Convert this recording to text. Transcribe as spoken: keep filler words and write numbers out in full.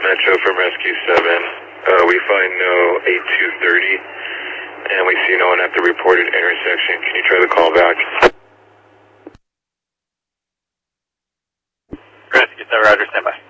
Metro from Rescue seven. Uh, we find no eight two thirty, and we see no one at the reported intersection. Can you try the call back? Rescue seven, Roger, stand by.